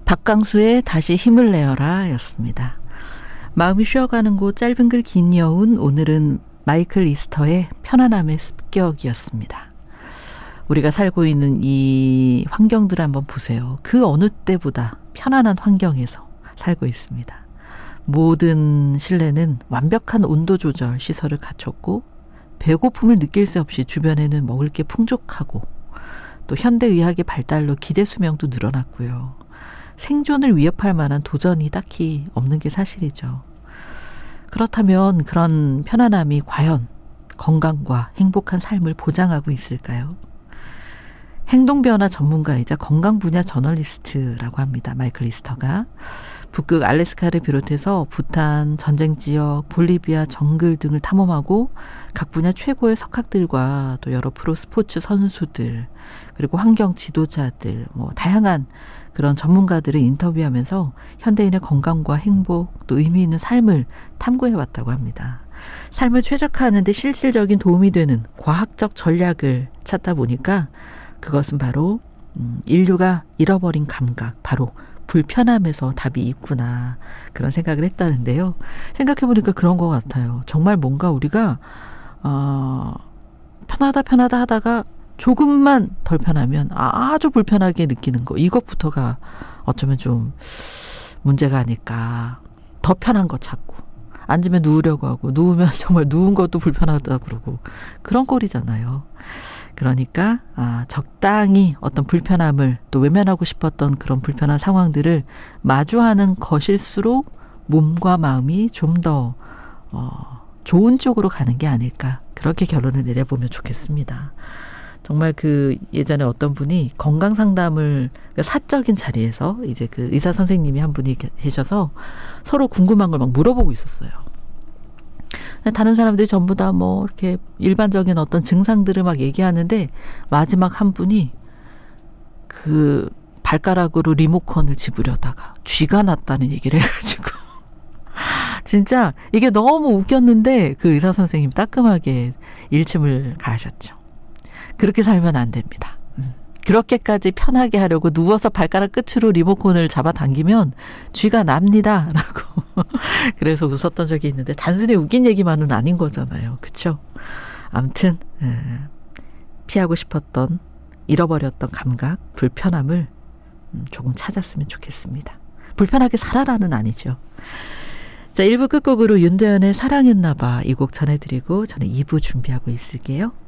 박강수의 다시 힘을 내어라 였습니다. 마음이 쉬어가는 곳 짧은 글 긴 여운, 오늘은 마이클 리스터의 편안함의 습격이었습니다. 우리가 살고 있는 이 환경들을 한번 보세요. 그 어느 때보다 편안한 환경에서 살고 있습니다. 모든 실내는 완벽한 온도 조절 시설을 갖췄고 배고픔을 느낄 새 없이 주변에는 먹을 게 풍족하고 또 현대의학의 발달로 기대 수명도 늘어났고요. 생존을 위협할 만한 도전이 딱히 없는 게 사실이죠. 그렇다면 그런 편안함이 과연 건강과 행복한 삶을 보장하고 있을까요? 행동변화 전문가이자 건강 분야 저널리스트라고 합니다. 마이클 리스터가. 북극 알래스카를 비롯해서 부탄, 전쟁지역, 볼리비아, 정글 등을 탐험하고 각 분야 최고의 석학들과 또 여러 프로 스포츠 선수들 그리고 환경 지도자들 다양한 그런 전문가들을 인터뷰하면서 현대인의 건강과 행복 또 의미 있는 삶을 탐구해왔다고 합니다. 삶을 최적화하는 데 실질적인 도움이 되는 과학적 전략을 찾다 보니까 그것은 바로 인류가 잃어버린 감각, 바로 불편함에서 답이 있구나 그런 생각을 했다는데요. 생각해보니까 그런 것 같아요. 정말 뭔가 우리가 편하다 하다가 조금만 덜 편하면 아주 불편하게 느끼는 거, 이것부터가 어쩌면 좀 문제가 아닐까. 더 편한 거 찾고 앉으면 누우려고 하고 누우면 정말 누운 것도 불편하다 그러고 그런 꼴이잖아요. 그러니까 적당히 어떤 불편함을 또 외면하고 싶었던 그런 불편한 상황들을 마주하는 것일수록 몸과 마음이 좀 더 좋은 쪽으로 가는 게 아닐까, 그렇게 결론을 내려보면 좋겠습니다. 정말 그 예전에 어떤 분이 건강 상담을 사적인 자리에서 이제 그 의사 선생님이 한 분이 계셔서 서로 궁금한 걸 막 물어보고 있었어요. 다른 사람들이 전부 다 이렇게 일반적인 어떤 증상들을 막 얘기하는데 마지막 한 분이 그 발가락으로 리모컨을 집으려다가 쥐가 났다는 얘기를 해가지고 진짜 이게 너무 웃겼는데 그 의사 선생님이 따끔하게 일침을 가하셨죠. 그렇게 살면 안 됩니다. 그렇게까지 편하게 하려고 누워서 발가락 끝으로 리모컨을 잡아당기면 쥐가 납니다. 라고. 그래서 웃었던 적이 있는데 단순히 웃긴 얘기만은 아닌 거잖아요. 그렇죠? 아무튼 피하고 싶었던 잃어버렸던 감각, 불편함을 조금 찾았으면 좋겠습니다. 불편하게 살아라는 아니죠. 자, 1부 끝곡으로 윤도현의 사랑했나봐 이 곡 전해드리고 저는 2부 준비하고 있을게요.